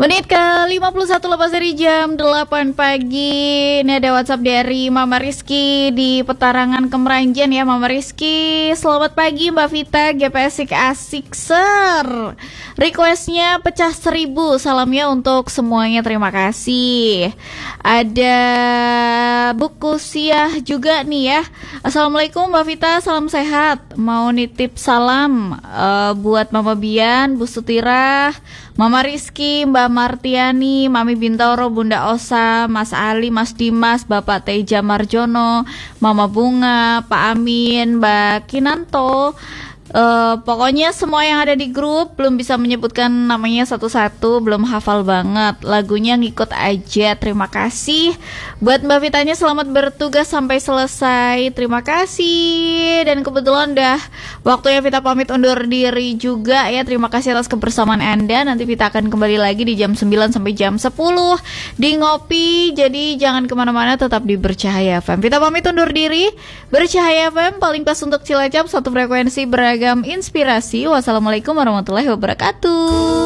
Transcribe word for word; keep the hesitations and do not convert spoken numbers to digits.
Menit ke lima puluh satu lepas dari jam delapan pagi. Ini ada WhatsApp dari Mama Rizky di Petarangan Kemeranjen ya Mama Rizky. Selamat pagi Mbak Vita, G P S asik ser. Requestnya pecah seribu, salamnya untuk semuanya, terima kasih. Ada buku siah juga nih ya. Assalamualaikum Mbak Vita, salam sehat. Mau nitip salam uh, buat Mama Bian, Bu Sutira, Mama Rizky, Mbak Martiani, Mami Bintoro, Bunda Osa, Mas Ali, Mas Dimas, Bapak Teja Marjono, Mama Bunga, Pak Amin, Mbak Kinanto. Uh, pokoknya semua yang ada di grup, belum bisa menyebutkan namanya satu-satu, belum hafal banget. Lagunya ngikut aja. Terima kasih. Buat Mbak Vitanya, selamat bertugas sampai selesai. Terima kasih. Dan kebetulan udah waktunya Vita pamit undur diri juga ya. Terima kasih atas kebersamaan Anda. Nanti Vita akan kembali lagi di jam sembilan sampai jam sepuluh di Ngopi. Jadi jangan kemana-mana, tetap di Bercahaya F M. Vita pamit undur diri. Bercahaya F M paling pas untuk Cilacap, satu frekuensi beragam inspirasi. Wassalamualaikum warahmatullahi wabarakatuh.